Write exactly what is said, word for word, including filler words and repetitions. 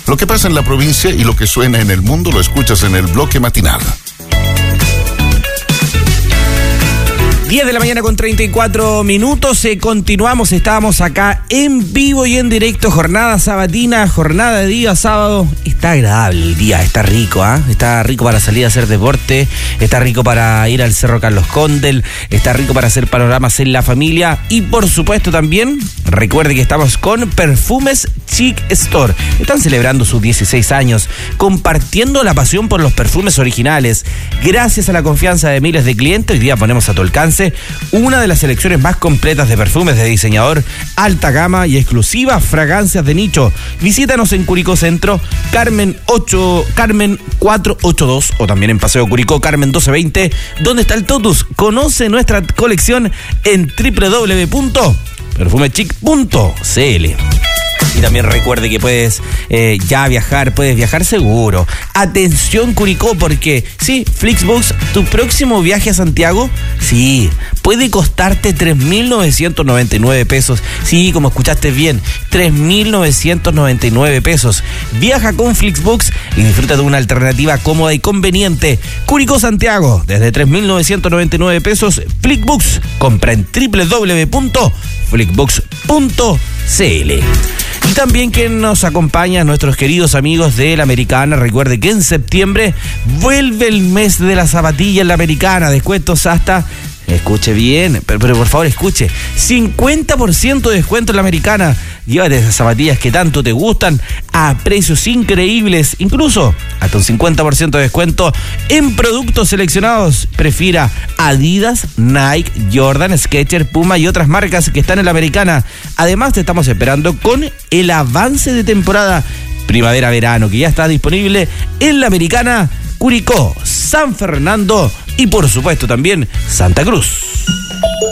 Lo que pasa en la provincia y lo que suena en el mundo lo escuchas en el bloque matinal. diez de la mañana con treinta y cuatro minutos, eh, continuamos, estamos acá en vivo y en directo, jornada sabatina, jornada de día sábado. Está agradable el día, está rico, ¿ah? ¿eh? Está rico para salir a hacer deporte, está rico para ir al Cerro Carlos Condel, está rico para hacer panoramas en la familia y por supuesto también, recuerde que estamos con Perfumes Chic Store. Están celebrando sus dieciséis años, compartiendo la pasión por los perfumes originales. Gracias a la confianza de miles de clientes, hoy día ponemos a tu alcance una de las selecciones más completas de perfumes de diseñador, alta gama y exclusivas fragancias de nicho. Visítanos en Curicó Centro, Carmen ocho, Carmen cuatrocientos ochenta y dos o también en Paseo Curicó, Carmen doce veinte, donde está el Totus. Conoce nuestra colección en doble u doble u doble u punto perfume chic punto c l. Y también recuerde que puedes eh, ya viajar, puedes viajar seguro. Atención Curicó, porque sí, Flixbus, tu próximo viaje a Santiago, sí, puede costarte tres mil novecientos noventa y nueve pesos. Sí, como escuchaste bien, tres mil novecientos noventa y nueve pesos. Viaja con Flixbus y disfruta de una alternativa cómoda y conveniente. Curicó Santiago, desde tres mil novecientos noventa y nueve pesos. Flixbus, compra en doble u doble u doble u punto flixbus punto c l. Y también que nos acompaña nuestros queridos amigos de La Americana. Recuerde que en septiembre vuelve el mes de la zapatilla en La Americana. Descuentos hasta, escuche bien, pero, pero por favor escuche, cincuenta por ciento de descuento en La Americana. Llévate esas zapatillas que tanto te gustan a precios increíbles, incluso hasta un cincuenta por ciento de descuento en productos seleccionados. Prefiera Adidas, Nike, Jordan, Skechers, Puma y otras marcas que están en La Americana. Además te estamos esperando con el avance de temporada primavera-verano que ya está disponible en La Americana, Curicó, San Fernando y por supuesto también Santa Cruz.